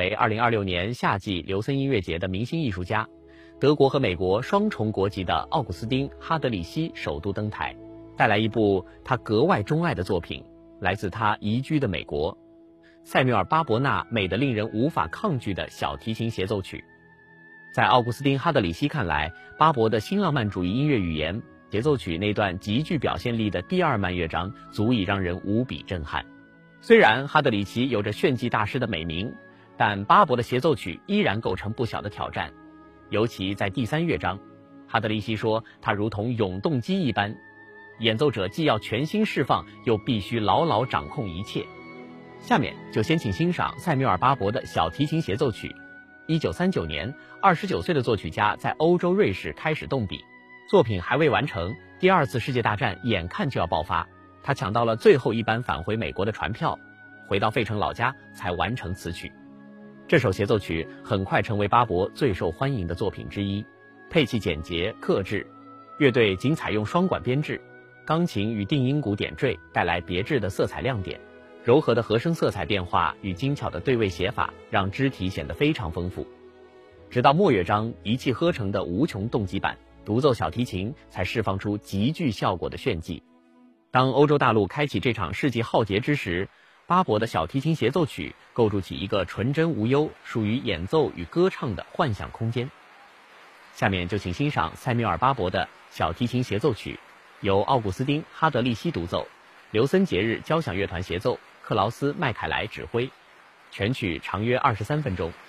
为2026年夏季刘森音乐节的明星艺术家，德国和美国双重国籍的奥古斯丁·哈德里希首度登台，带来一部他格外钟爱的作品，来自他移居的美国，塞缪尔·巴伯纳美得令人无法抗拒的小提琴协奏曲。在奥古斯丁·哈德里希看来，巴伯的新浪漫主义音乐语言，协奏曲那段极具表现力的第二慢乐章足以让人无比震撼。虽然哈德里希有着炫技大师的美名，但巴伯的协奏曲依然构成不小的挑战。尤其在第三乐章，哈德里希说它如同永动机一般，演奏者既要全心释放，又必须牢牢掌控一切。下面就先请欣赏塞缪尔·巴伯的小提琴协奏曲。1939年，29岁的作曲家在欧洲瑞士开始动笔，作品还未完成，第二次世界大战眼看就要爆发，他抢到了最后一班返回美国的船票，回到费城老家才完成此曲。这首协奏曲很快成为巴伯最受欢迎的作品之一，配器简洁克制，乐队仅采用双管编制，钢琴与定音鼓点缀，带来别致的色彩亮点，柔和的和声色彩变化与精巧的对位写法让肢体显得非常丰富。直到末乐章一气呵成的无穷动机版，独奏小提琴才释放出极具效果的炫技。当欧洲大陆开启这场世纪浩劫之时，巴伯的小提琴协奏曲构筑起一个纯真无忧、属于演奏与歌唱的幻想空间。下面就请欣赏塞缪尔·巴伯的小提琴协奏曲，由奥古斯丁·哈德利希独奏，刘森节日交响乐团协奏，克劳斯·麦凯莱指挥，全曲长约23分钟。